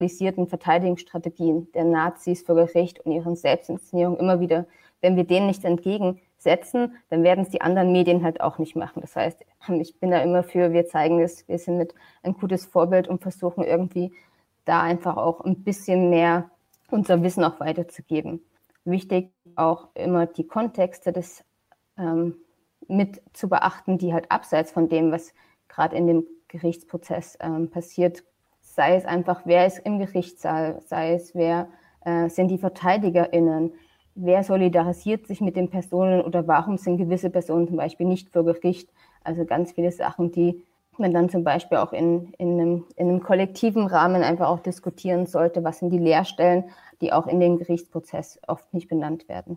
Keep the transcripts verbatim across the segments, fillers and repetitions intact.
Verteidigungsstrategien der Nazis für Gericht und ihren Selbstinszenierungen immer wieder, wenn wir denen nicht entgegensetzen, dann werden es die anderen Medien halt auch nicht machen. Das heißt, ich bin da immer für, wir zeigen es, wir sind mit ein gutes Vorbild und versuchen irgendwie da einfach auch ein bisschen mehr unser Wissen auch weiterzugeben. Wichtig auch immer die Kontexte des ähm, mit zu beachten, die halt abseits von dem, was gerade in dem Gerichtsprozess ähm, passiert, sei es einfach, wer ist im Gerichtssaal, sei es, wer äh, sind die VerteidigerInnen, wer solidarisiert sich mit den Personen oder warum sind gewisse Personen zum Beispiel nicht für Gericht. Also ganz viele Sachen, die man dann zum Beispiel auch in, in, einem, in einem kollektiven Rahmen einfach auch diskutieren sollte. Was sind die Leerstellen, die auch in dem Gerichtsprozess oft nicht benannt werden.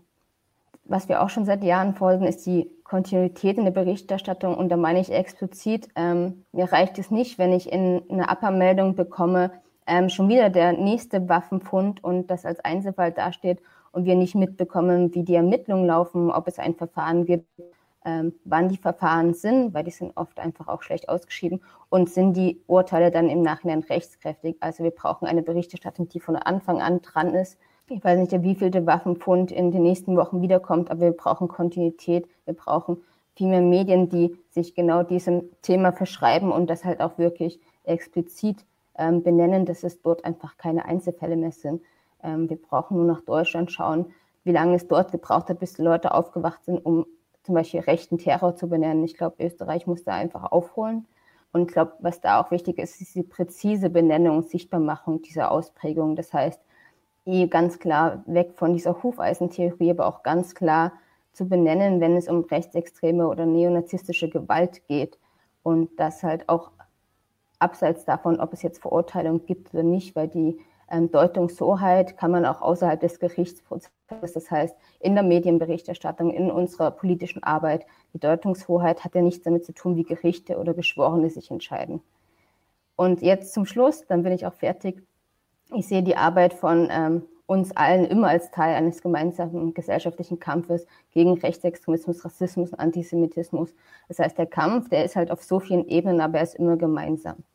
Was wir auch schon seit Jahren fordern, ist die Kontinuität in der Berichterstattung. Und da meine ich explizit, ähm, mir reicht es nicht, wenn ich in einer Abmeldung bekomme, ähm, schon wieder der nächste Waffenfund und das als Einzelfall dasteht und wir nicht mitbekommen, wie die Ermittlungen laufen, ob es ein Verfahren gibt, ähm, wann die Verfahren sind, weil die sind oft einfach auch schlecht ausgeschrieben und sind die Urteile dann im Nachhinein rechtskräftig. Also wir brauchen eine Berichterstattung, die von Anfang an dran ist. Ich weiß nicht, wie viel der Waffenfund in den nächsten Wochen wiederkommt, aber wir brauchen Kontinuität. Wir brauchen viel mehr Medien, die sich genau diesem Thema verschreiben und das halt auch wirklich explizit ähm, benennen, dass es dort einfach keine Einzelfälle mehr sind. Ähm, wir brauchen nur nach Deutschland schauen, wie lange es dort gebraucht hat, bis die Leute aufgewacht sind, um zum Beispiel rechten Terror zu benennen. Ich glaube, Österreich muss da einfach aufholen. Und ich glaube, was da auch wichtig ist, ist die präzise Benennung und Sichtbarmachung dieser Ausprägung. Das heißt, ganz klar weg von dieser Hufeisentheorie, aber auch ganz klar zu benennen, wenn es um rechtsextreme oder neonazistische Gewalt geht. Und das halt auch abseits davon, ob es jetzt Verurteilung gibt oder nicht, weil die ähm, Deutungshoheit kann man auch außerhalb des Gerichtsprozesses, das heißt in der Medienberichterstattung, in unserer politischen Arbeit, die Deutungshoheit hat ja nichts damit zu tun, wie Gerichte oder Geschworene sich entscheiden. Und jetzt zum Schluss, dann bin ich auch fertig. Ich sehe die Arbeit von ähm, uns allen immer als Teil eines gemeinsamen gesellschaftlichen Kampfes gegen Rechtsextremismus, Rassismus und Antisemitismus. Das heißt, der Kampf, der ist halt auf so vielen Ebenen, aber er ist immer gemeinsam.